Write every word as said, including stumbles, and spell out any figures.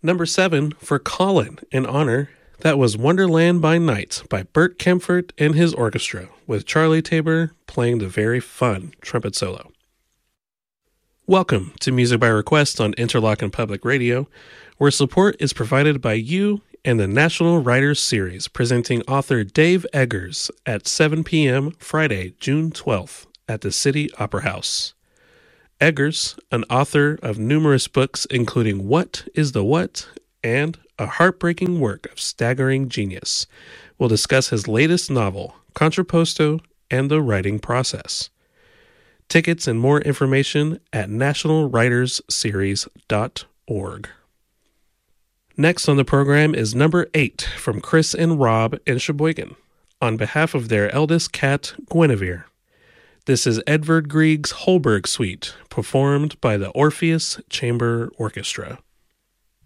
Number seven for Colin in honor. That was Wonderland by Night by Bert Kaempfert and his orchestra, with Charlie Tabor playing the very fun trumpet solo. Welcome to Music by Request on Interlochen Public Radio, where support is provided by you and the National Writers Series, presenting author Dave Eggers at seven p.m. Friday, June twelfth at the City Opera House. Eggers, an author of numerous books including What is the What and A Heartbreaking Work of Staggering Genius, will discuss his latest novel, Contrapposto, and the writing process. Tickets and more information at national writers series dot org. Next on the program is number eight from Chris and Rob in Sheboygan, on behalf of their eldest cat, Guinevere. This is Edvard Grieg's Holberg Suite, performed by the Orpheus Chamber Orchestra.